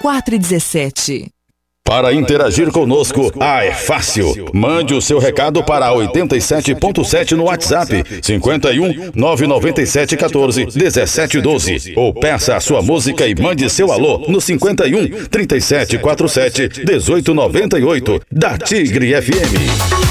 417. Para interagir conosco, é fácil. Mande o seu recado para 87.7 no WhatsApp, 51 997 14 17 12. Ou peça a sua música e mande seu alô no 51 37 47 18 98 da Tigre FM.